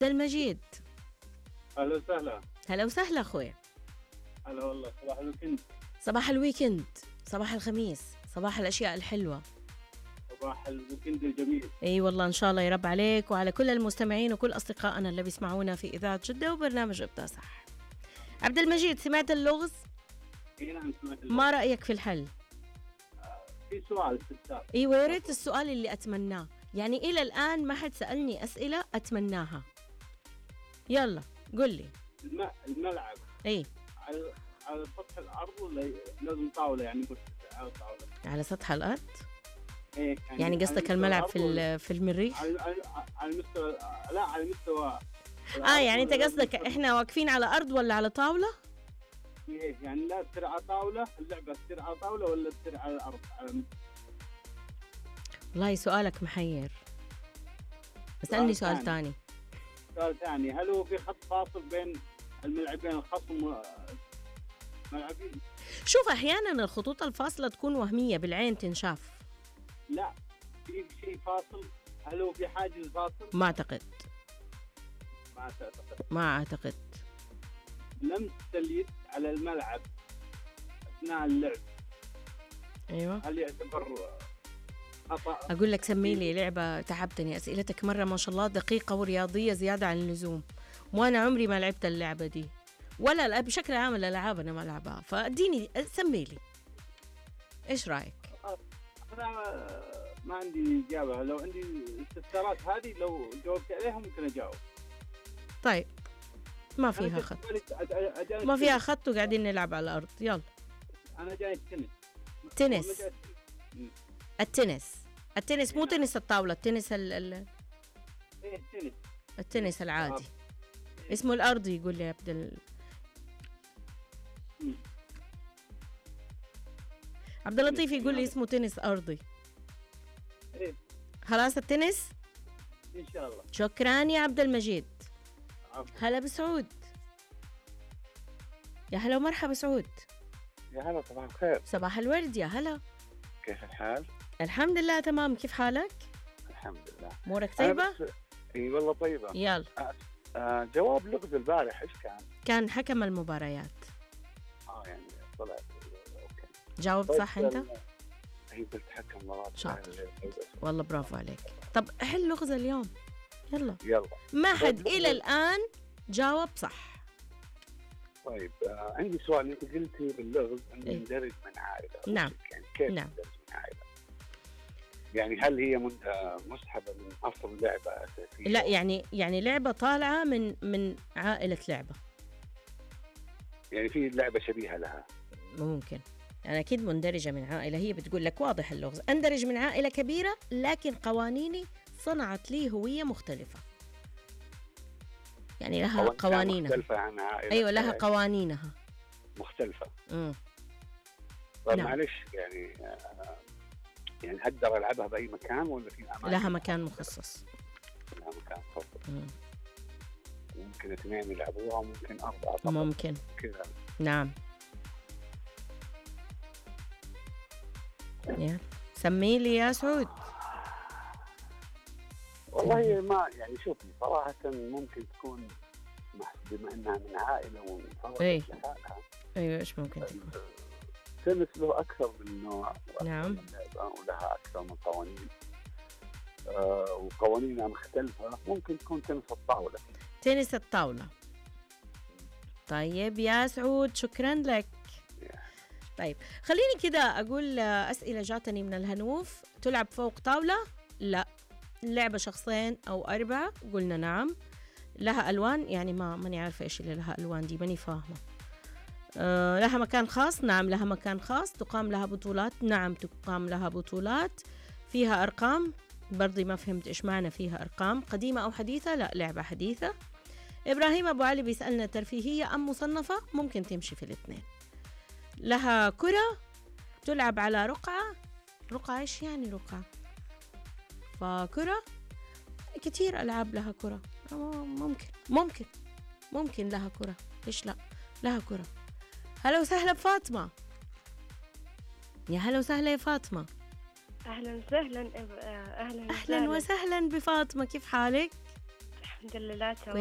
عبد المجيد. اهلا وسهلا. هلا وسهلا اخوي. هلا والله، صباح الويكند. صباح الويكند، صباح الخميس، صباح الاشياء الحلوه، صباح الويكند الجميل. اي والله ان شاء الله يا رب عليك وعلى كل المستمعين وكل اصدقائنا اللي بيسمعونا في اذاعه جده وبرنامج ابدا صح. عبد المجيد، سمعت اللغز؟ اي نعم سمعت. ما رايك في الحل؟ في سؤال استفسار. ايوه يا ريت السؤال اللي اتمناه، يعني الى الان ما حد سالني اسئله اتمناها. يلا قل لي. الملعب اي على سطح الارض ولا لازم طاوله، يعني مرتفع على طاوله؟ على سطح الارض. ايه يعني قصدك الملعب في المريخ؟ على مستوى، لا على مستوى يعني انت قصدك احنا واقفين على ارض ولا على طاوله؟ ايه يعني لا تصير على طاوله، اللعبه تصير على طاوله ولا تصير على الارض على والله سؤالك محير. اسالني سؤال ثاني. سؤال ثاني، هل هو في خط فاصل بين الملعبين الخصم ملعبين؟ شوف احيانا الخطوط الفاصله تكون وهميه بالعين تنشاف. لا في شيء فاصل، هل هو في حاجز فاصل؟ ما اعتقد. ما اعتقد. لمس اليد على الملعب اثناء اللعب، ايوه هل يعتبر خطأ؟ اقول لك سمي لي لعبه. تعبتني اسئلتك مره ما شاء الله دقيقه ورياضيه زياده عن اللزوم، وانا عمري ما لعبت اللعبه دي ولا بشكل عام الالعاب انا ما العبها، فاديني سمي لي ايش رايك؟ انا ما عندي اجابه، لو عندي استفسارات هذه لو جاوبت عليها ممكن اجاوب. طيب ما فيها خط، ما فيها خط وقاعدين نلعب على الارض. يلا انا جاي تنس. التنس مو تنس الطاوله، التنس التنس العادي اسمه الارضي. يقول لي يا عبد اللطيف يقول لي اسمه تنس ارضي. خلاص التنس ان شاء الله. شكرا يا عبد المجيد. هلا بسعود. يا هلا ومرحبا سعود. يا هلا، صباح الخير. صباح الورد. يا هلا، كيف الحال؟ الحمد لله تمام. كيف حالك؟ الحمد لله. امورك طيبه؟ اي والله طيبه. يلا. جواب لغز البارح ايش كان؟ كان حكم المباريات. يعني طلع اوكي. جاوبت صح انت؟ هي قلت حكم مباراة. شاطر والله، برافو عليك. طب حل لغز اليوم. يلا. ما حد الى الان جاوب صح. طيب عندي سؤال. انت قلتي باللغز انه يندرج من عائله. نعم. يعني كيف يندرج من عائله؟ يعني هل هي مسحبه من اصل لعبه اساسيه؟ لا يعني لعبه طالعه من عائله لعبه. يعني في لعبه شبيهه لها ممكن. أنا أكيد مندرجة من عائلة. هي بتقول لك واضح اللغز، أندرج من عائلة كبيرة لكن قوانيني صنعت لي هوية مختلفة. يعني لها قوانينها مختلفة عن عائلة. أيوة لها قوانينها مختلفة. طيب نعم. معلش يعني أقدر ألعبها بأي مكان ولا في أماكن؟ لها مكان مخصص. لها مكان مخصص. ممكن 2 يلعبوها وممكن 4 فقط. ممكن كذا. نعم. سمي لي يا سعود. والله ما يعني شوفي صراحة ممكن تكون بما انها من عائلة وانفردت لحالها. ايوه ايش ممكن تكون؟ تنس له اكثر من نوع. نعم. ولها اكثر من قوانين. وقوانينها مختلفة. ممكن تكون تنس الطاولة. تنس الطاولة. طيب يا سعود شكرا لك. طيب خليني كده أقول أسئلة جاتني من الهنوف. تلعب فوق طاولة؟ لا. اللعبة شخصين أو 4؟ قلنا نعم. لها ألوان؟ يعني ماني عارفة إيش اللي لها ألوان دي، ماني فاهمة. لها مكان خاص؟ نعم لها مكان خاص. تقام لها بطولات؟ نعم تقام لها بطولات. فيها أرقام؟ برضي ما فهمت إيش معنى فيها أرقام. قديمة أو حديثة؟ لا لعبة حديثة. إبراهيم أبو علي بيسألنا ترفيهية أم مصنفة؟ ممكن تمشي في الاثنين. لها كرة تلعب على رقعة. إيش يعني رقعة؟ فكرة كتير ألعاب لها كرة. ممكن لها كرة. إيش لا لها كرة. هلا وسهلا بفاطمة. يا هلا وسهلا يا فاطمة. أهلا وسهلا. أهلا وسهلا بفاطمة. كيف حالك؟ الحمد لله تمام.